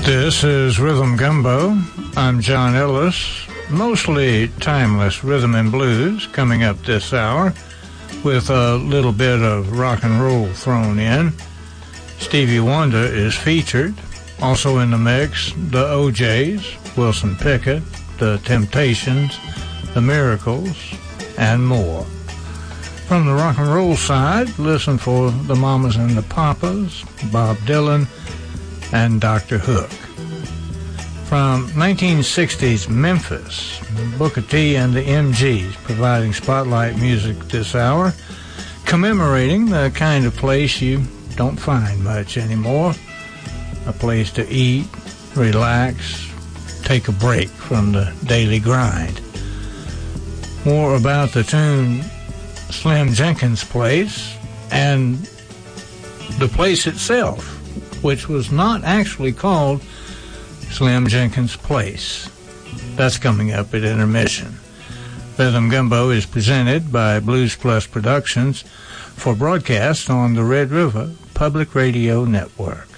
This is Rhythm Gumbo. I'm John Ellis. Mostly timeless rhythm and blues coming up this hour with a little bit of rock and roll thrown in. Stevie Wonder is featured. Also in the mix, the OJs, Wilson Pickett, the Temptations, the Miracles, and more. From the rock and roll side, listen for the Mamas and the Papas, Bob Dylan, and Dr. Hook. From 1960s Memphis, Booker T and the MGs providing spotlight music this hour, commemorating the kind of place you don't find much anymore. A place to eat, relax, take a break from the daily grind. More about the tune Slim Jenkins Place and the place itself, which was not actually called Slim Jenkins Place. That's coming up at intermission. Rhythm Gumbo is presented by Blues Plus Productions for broadcast on the Red River Public Radio Network.